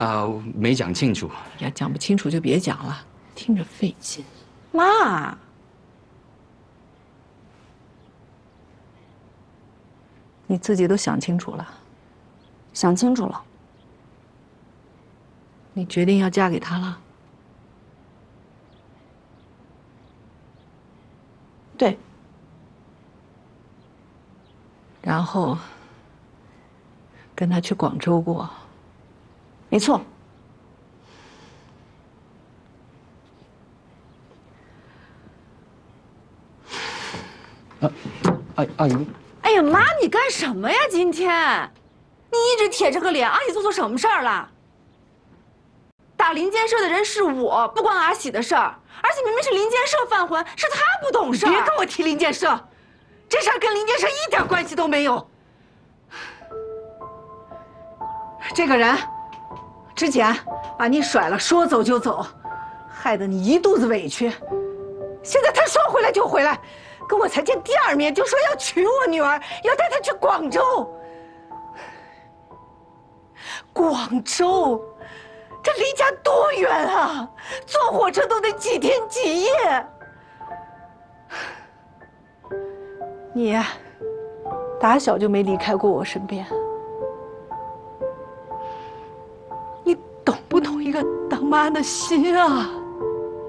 没讲清楚。 呀，讲不清楚就别讲了，听着费劲。 妈， 你自己都想清楚了， 想清楚了。 你决定要嫁给他了？ 对。 然后跟他去广州过。 没错。 阿姨。 哎呀，妈，你干什么呀？今天，你一直铁着个脸，阿喜做错什么事儿了？打林建设的人是我，不关阿喜的事儿。而且明明是林建设犯浑，是他不懂事儿。 别跟我提林建设，这事儿跟林建设一点关系都没有。这个人之前把你甩了，说走就走，害得你一肚子委屈。现在他说回来就回来，跟我才见第2面就说要娶我女儿，要带她去广州。广州，这离家多远啊？坐火车都得几天几夜。你打小就没离开过我身边，你懂不懂一个当妈的心啊？